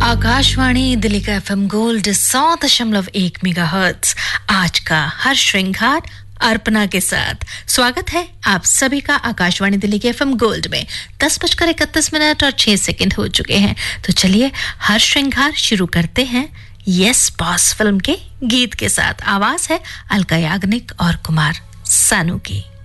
आकाशवाणी दिल्ली का FM gold 100.1 megahertz. आज का हर श्रृंगार अर्पणा के साथ स्वागत है आप सभी का आकाशवाणी दिल्ली के एफएम गोल्ड में। 10:31 और 6 सेकंड हो चुके हैं, तो चलिए हर श्रृंगार शुरू करते हैं यस बॉस फिल्म के गीत के साथ। आवाज है अलका याग्निक और कुमार सानू की।